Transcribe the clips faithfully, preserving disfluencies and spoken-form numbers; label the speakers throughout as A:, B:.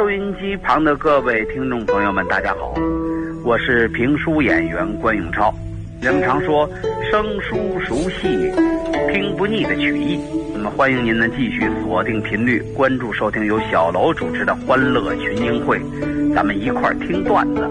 A: 收音机旁的各位听众朋友们，大家好，我是评书演员关永超。人们常说生疏熟细，听不腻的曲艺。那么欢迎您呢继续锁定频率，关注收听由小楼主持的欢乐群英会，咱们一块儿听段子。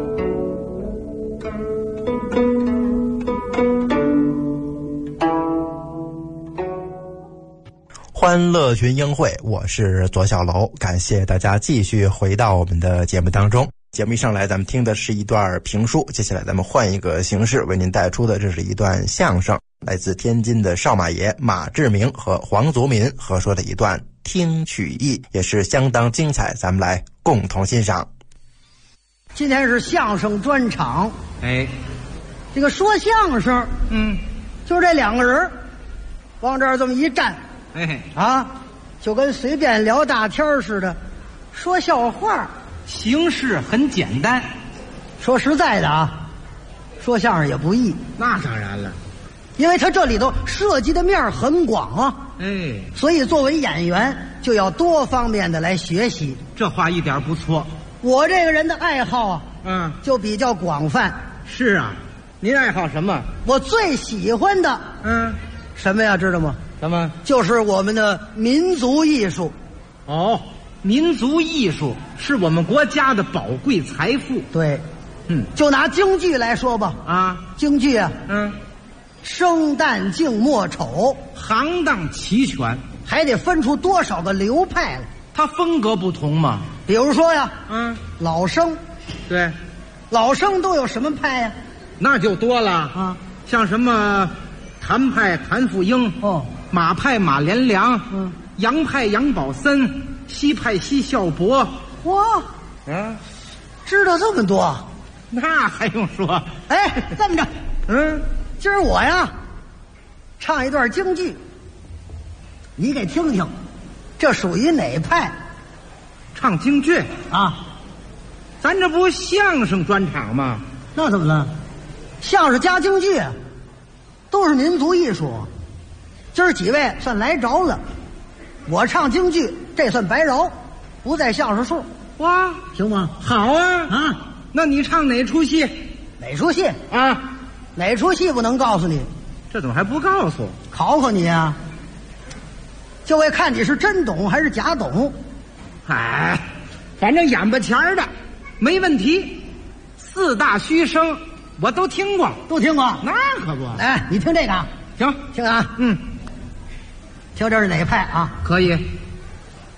B: 欢乐群英会，我是左小楼，感谢大家继续回到我们的节目当中。节目一上来，咱们听的是一段评书，接下来咱们换一个形式为您带出的，这是一段相声，来自天津的少马爷马志明和黄祖民合说的一段听曲艺，也是相当精彩，咱们来共同欣赏。
C: 今天是相声专场，
D: 哎，
C: 这个说相声，
D: 嗯，
C: 就这两个人往这儿这么一站，
D: 哎
C: 啊，就跟随便聊大天似的，说笑话。
D: 形式很简单。
C: 说实在的啊，说相声也不易，
D: 那当然了，
C: 因为他这里头涉及的面很广啊。
D: 哎，
C: 所以作为演员就要多方面的来学习。
D: 这话一点不错。
C: 我这个人的爱好啊，
D: 嗯，
C: 就比较广泛。
D: 是啊，您爱好什么？
C: 我最喜欢的，
D: 嗯，
C: 什么呀？知道吗？
D: 什么？
C: 就是我们的民族艺术。
D: 哦，民族艺术是我们国家的宝贵财富。
C: 对，
D: 嗯，
C: 就拿京剧来说吧，
D: 啊，
C: 京剧啊，
D: 嗯，
C: 生旦净末丑，
D: 行当齐全，
C: 还得分出多少个流派来。
D: 它风格不同嘛。
C: 比如说呀，
D: 嗯，
C: 老生，
D: 对，
C: 老生都有什么派呀？
D: 那就多了
C: 啊，
D: 像什么谭派谭富英，
C: 哦，
D: 马派马连良，
C: 嗯，
D: 杨派杨宝森，西派西孝伯。
C: 哇，
D: 啊，
C: 知道这么多？
D: 那还用说？
C: 哎，这么着，
D: 嗯，
C: 今儿我呀唱一段京剧，你给听听，这属于哪派
D: 唱京剧
C: 啊？
D: 咱这不相声专场吗？
C: 那怎么了？相声加京剧都是民族艺术，今儿几位算来着了。我唱京剧，这算白饶，不在相声数。
D: 哇，
C: 行吗？
D: 好啊
C: 啊！
D: 那你唱哪出戏？
C: 哪出戏
D: 啊？
C: 哪出戏不能告诉你？
D: 这怎么还不告诉？
C: 考考你啊！就为看你是真懂还是假懂。
D: 哎，反正眼巴前儿的没问题。四大须生我都听过，
C: 都听过。
D: 那可不。
C: 哎，你听这个啊，
D: 行，
C: 听啊，
D: 嗯，
C: 听这是哪派啊？
D: 可以。